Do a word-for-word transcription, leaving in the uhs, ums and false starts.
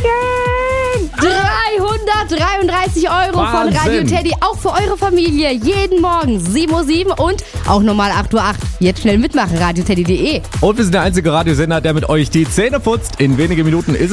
dreihundertdreiunddreißig Euro Wahnsinn. von Radio Teddy, auch für eure Familie. Jeden Morgen sieben Uhr sieben und auch nochmal acht Uhr acht. Jetzt schnell mitmachen, radioteddy punkt de. Und wir sind der einzige Radiosender, der mit euch die Zähne putzt. In wenigen Minuten ist es